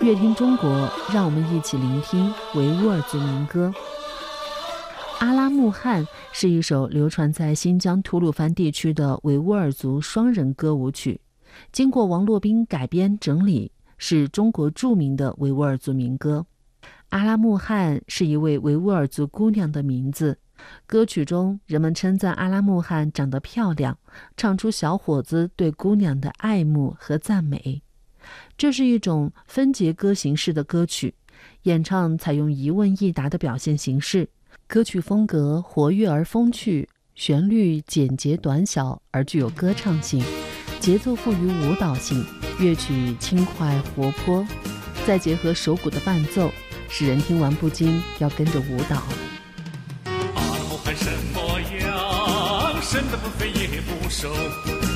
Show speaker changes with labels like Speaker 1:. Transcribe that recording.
Speaker 1: 乐听中国，让我们一起聆听维吾尔族民歌。阿拉木汗是一首流传在新疆吐鲁番地区的维吾尔族双人歌舞曲，经过王洛宾改编整理，是中国著名的维吾尔族民歌。阿拉木汗是一位维吾尔族姑娘的名字，歌曲中人们称赞阿拉木汗长得漂亮，唱出小伙子对姑娘的爱慕和赞美。这是一种分节歌形式的歌曲，演唱采用一问一答的表现形式，歌曲风格活跃而风趣，旋律简洁短小而具有歌唱性，节奏富于舞蹈性，乐曲轻快活泼，再结合手鼓的伴奏，使人听完不禁要跟着舞蹈。
Speaker 2: 阿拉木汗什么样，生的不肥也不瘦，